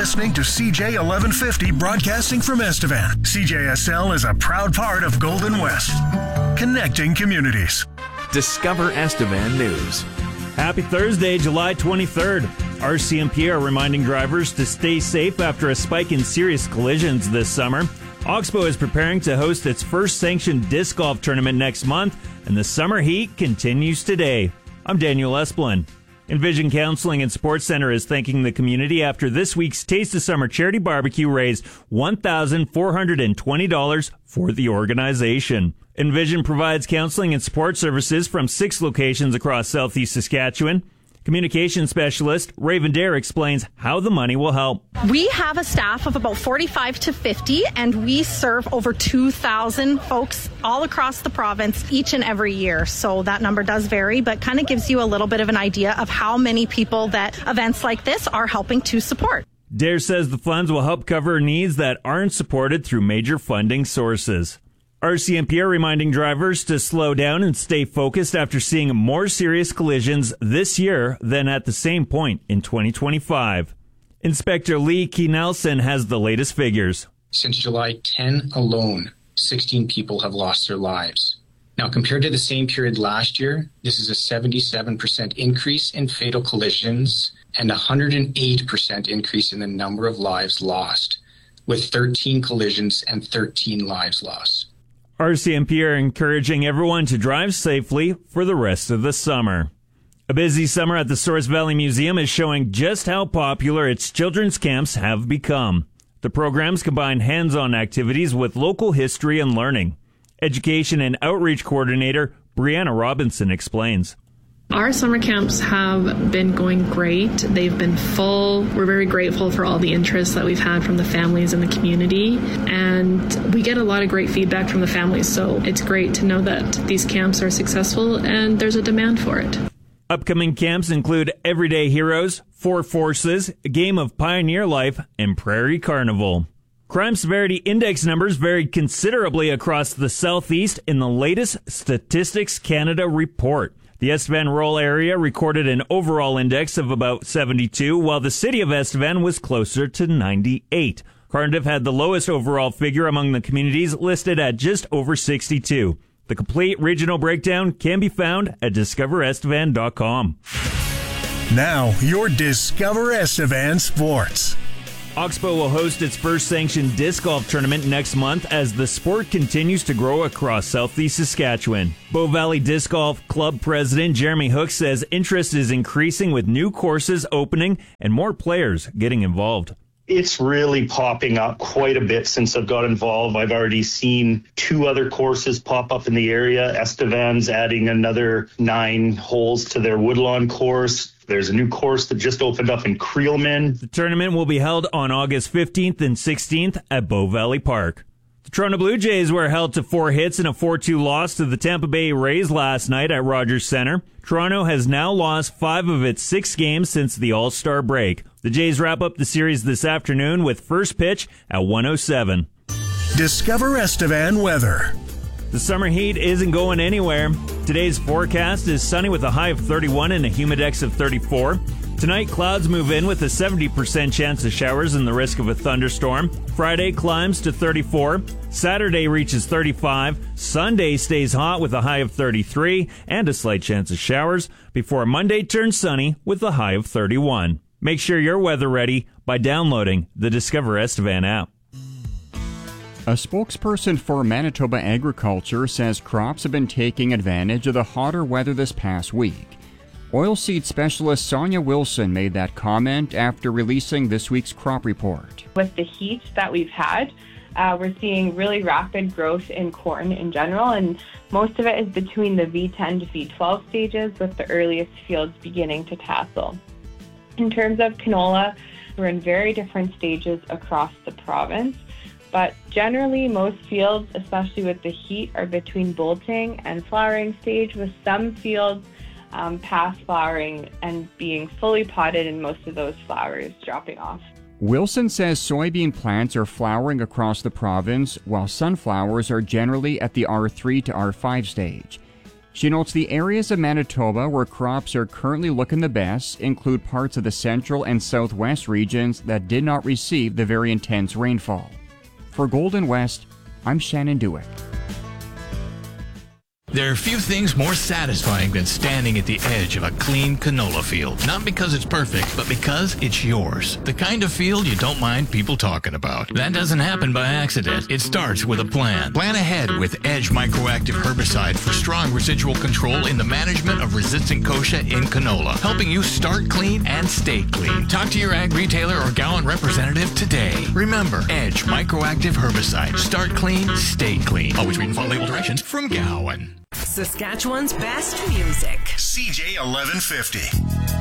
listening to CJ 1150 broadcasting from Estevan. CJSL is a proud part of Golden West, connecting communities. Discover Estevan News. Happy Thursday, July 23rd. RCMP are reminding drivers to stay safe after a spike in serious collisions this summer. Oxbow is preparing to host its first sanctioned disc golf tournament next month, and the summer heat continues today. I'm Daniel Esplin. Envision Counseling and Sports Center is thanking the community after this week's Taste of Summer charity barbecue raised $1,420 for the organization. Envision provides counseling and support services from 6 locations across southeast Saskatchewan. Communication specialist Raven Dare explains how the money will help. We have a staff of about 45 to 50, and we serve over 2,000 folks all across the province each and every year. So that number does vary, but kind of gives you a little bit of an idea of how many people that events like this are helping to support. Dare says the funds will help cover needs that aren't supported through major funding sources. RCMP are reminding drivers to slow down and stay focused after seeing more serious collisions this year than at the same point in 2025. Inspector Lee Key Nelson has the latest figures. Since July 10 alone, 16 people have lost their lives. Now, compared to the same period last year, this is a 77% increase in fatal collisions and a 108% increase in the number of lives lost, with 13 collisions and 13 lives lost. RCMP are encouraging everyone to drive safely for the rest of the summer. A busy summer at the Source Valley Museum is showing just how popular its children's camps have become. The programs combine hands-on activities with local history and learning. Education and Outreach Coordinator Brianna Robinson explains. Our summer camps have been going great. They've been full. We're very grateful for all the interest that we've had from the families and the community. And we get a lot of great feedback from the families. So it's great to know that these camps are successful and there's a demand for it. Upcoming camps include Everyday Heroes, Four Forces, a Game of Pioneer Life, and Prairie Carnival. Crime severity index numbers varied considerably across the southeast in the latest Statistics Canada report. The Estevan rural area recorded an overall index of about 72, while the city of Estevan was closer to 98. Cardiff had the lowest overall figure among the communities, listed at just over 62. The complete regional breakdown can be found at discoverestevan.com. Now, your Discover Estevan Sports. Oxbow will host its first sanctioned disc golf tournament next month as the sport continues to grow across southeast Saskatchewan. Bow Valley Disc Golf Club President Jeremy Hook says interest is increasing with new courses opening and more players getting involved. It's really popping up quite a bit since I've got involved. I've already seen 2 other courses pop up in the area. Estevan's adding another 9 holes to their Woodlawn course. There's a new course that just opened up in Creelman. The tournament will be held on August 15th and 16th at Bow Valley Park. The Toronto Blue Jays were held to 4 hits and a 4-2 loss to the Tampa Bay Rays last night at Rogers Centre. Toronto has now lost 5 of its 6 games since the All-Star break. The Jays wrap up the series this afternoon with first pitch at 1:07. Discover Estevan weather. The summer heat isn't going anywhere. Today's forecast is sunny with a high of 31 and a humidex of 34. Tonight, clouds move in with a 70% chance of showers and the risk of a thunderstorm. Friday climbs to 34. Saturday reaches 35. Sunday stays hot with a high of 33 and a slight chance of showers before Monday turns sunny with a high of 31. Make sure you're weather ready by downloading the Discover Estevan app. A spokesperson for Manitoba Agriculture says crops have been taking advantage of the hotter weather this past week. Oilseed specialist Sonia Wilson made that comment after releasing this week's crop report. With the heat that we've had, we're seeing really rapid growth in corn in general, and most of it is between the V10 to V12 stages, with the earliest fields beginning to tassel. In terms of canola, we're in very different stages across the province. But generally, most fields, especially with the heat, are between bolting and flowering stage, with some fields past flowering and being fully potted and most of those flowers dropping off. Wilson says soybean plants are flowering across the province, while sunflowers are generally at the R3 to R5 stage. She notes the areas of Manitoba where crops are currently looking the best include parts of the central and southwest regions that did not receive the very intense rainfall. For Golden West, I'm Shannon Dewick. There are few things more satisfying than standing at the edge of a clean canola field. Not because it's perfect, but because it's yours. The kind of field you don't mind people talking about. That doesn't happen by accident. It starts with a plan. Plan ahead with Edge Microactive Herbicide for strong residual control in the management of resistant kochia in canola, helping you start clean and stay clean. Talk to your ag retailer or Gowan representative today. Remember, Edge Microactive Herbicide. Start clean, stay clean. Always read and follow label directions from Gowan. Saskatchewan's best music. CJ 1150.